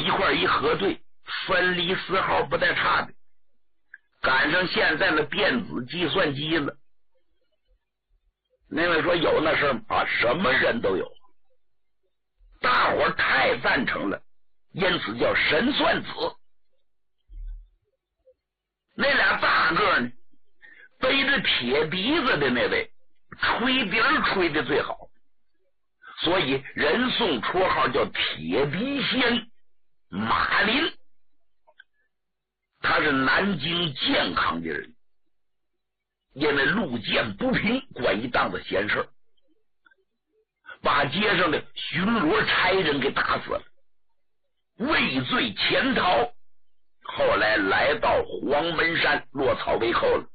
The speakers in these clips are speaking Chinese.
一块一核对，分离丝毫不带差的，赶上现在的电子计算机了。那位说有那事啊，什么人都有，大伙太赞成了，因此叫神算子。那俩大个呢，背着铁笛子的那位吹笛吹的最好，所以人送绰号叫铁笛仙马林。他是南京健康的人，因为路见不平，管一档子闲事，把街上的巡逻差人给打死了，畏罪潜逃，后来来到黄门山落草为寇了。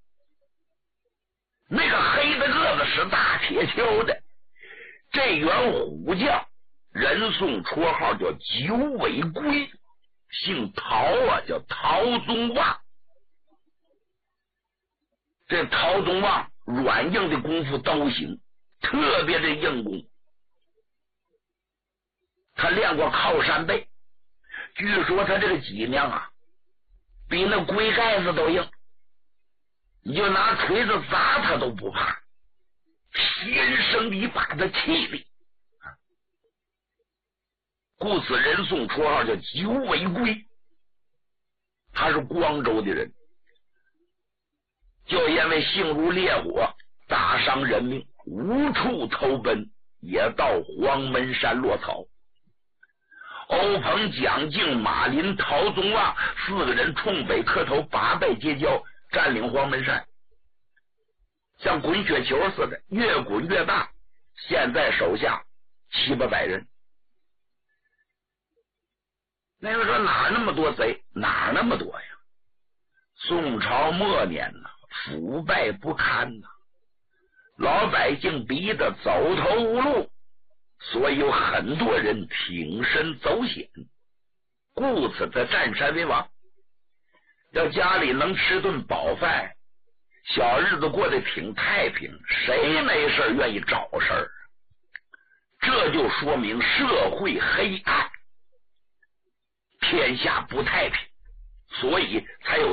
那个黑的个子是大铁锹的，这员虎将人送绰号叫九尾龟，姓陶啊，叫陶宗旺。这陶宗旺软硬的功夫都行，特别的硬功。他练过靠山背，据说他这个脊梁啊，比那龟盖子都硬，你就拿锤子砸他都不怕，天生一把的气力。故此人送绰号叫九尾龟。他是光州的人，就因为性如烈火，打伤人命，无处投奔，也到黄门山落草。欧鹏、蒋敬、马林、陶宗旺4个人冲北磕头，8拜结交，占领黄门山，像滚雪球似的，越滚越大。现在手下700-800人。那个说哪那么多贼？哪那么多呀？宋朝末年呢，腐败不堪呐，老百姓逼得走投无路，所以有很多人挺身走险，故此在占山为王。要家里能吃顿饱饭，小日子过得挺太平，谁没事愿意找事儿？这就说明社会黑暗，天下不太平，所以才有